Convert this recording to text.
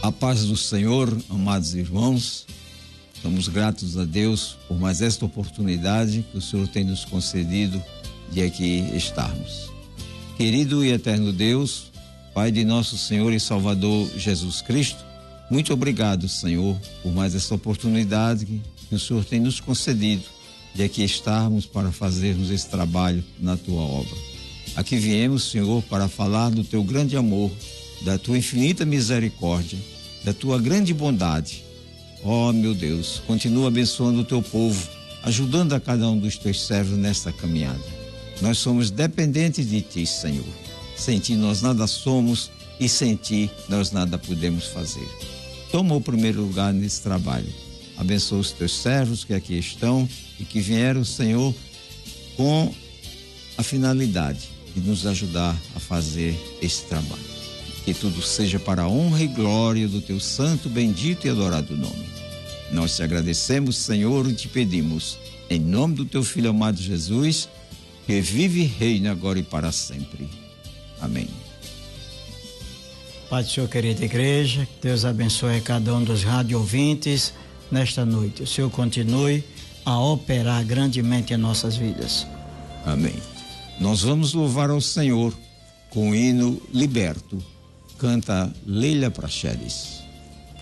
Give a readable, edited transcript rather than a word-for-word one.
A paz do Senhor, amados irmãos, estamos gratos a Deus por mais esta oportunidade que o Senhor tem nos concedido de aqui estarmos. Querido e eterno Deus, Pai de nosso Senhor e Salvador Jesus Cristo, muito obrigado, Senhor, por mais esta oportunidade que o Senhor tem nos concedido de aqui estarmos para fazermos esse trabalho na Tua obra. Aqui viemos, Senhor, para falar do Teu grande amor, da Tua infinita misericórdia, da Tua grande bondade. Ó, meu Deus, continua abençoando o Teu povo, ajudando a cada um dos Teus servos nesta caminhada. Nós somos dependentes de Ti, Senhor. Sem Ti nós nada somos e sem Ti nós nada podemos fazer. Toma o primeiro lugar nesse trabalho. Abençoa os Teus servos que aqui estão e que vieram, Senhor, com a finalidade de nos ajudar a fazer esse trabalho. Que tudo seja para a honra e glória do Teu santo, bendito e adorado nome. Nós te agradecemos, Senhor, e te pedimos, em nome do Teu Filho amado Jesus, que vive e reina agora e para sempre. Amém. Pai do Senhor, querida igreja, que Deus abençoe cada um dos rádio ouvintes nesta noite. O Senhor continue a operar grandemente em nossas vidas. Amém. Nós vamos louvar ao Senhor com o hino Liberto. Canta Leila Praxedes.